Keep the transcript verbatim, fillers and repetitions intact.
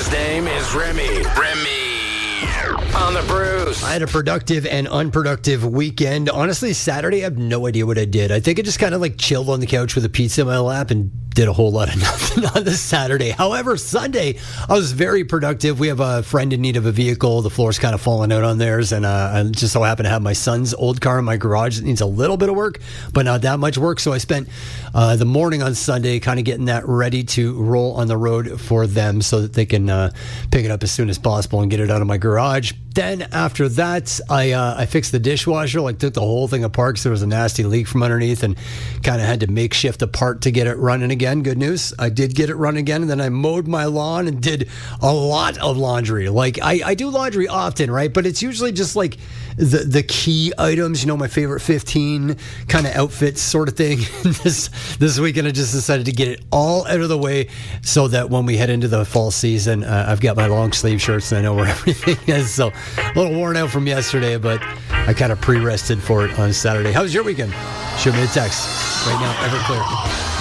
His name is Remy. Remy. On the Brews. I had a productive and unproductive weekend. Honestly, Saturday, I have no idea what I did. I think I just kind of like chilled on the couch with a pizza in my lap and did a whole lot of nothing on this Saturday. However, Sunday, I was very productive. We have a friend in need of a vehicle. The floor's kind of falling out on theirs, and uh, I just so happen to have my son's old car in my garage that needs a little bit of work, but not that much work. So I spent uh, the morning on Sunday kind of getting that ready to roll on the road for them so that they can uh, pick it up as soon as possible and get it out of my garage. Then after that, I uh, I fixed the dishwasher, like took the whole thing apart because there was a nasty leak from underneath and kind of had to makeshift a part to get it running again. Good news, I did get it running again, and then I mowed my lawn and did a lot of laundry. Like, I, I do laundry often, right? But it's usually just like the, the key items, you know, my favorite fifteen kind of outfits sort of thing. this, this weekend, I just decided to get it all out of the way so that when we head into the fall season, uh, I've got my long sleeve shirts and I know where everything is. So a little worn out from yesterday, but I kind of pre-rested for it on Saturday. How was your weekend? Shoot me a text right now, Everclear.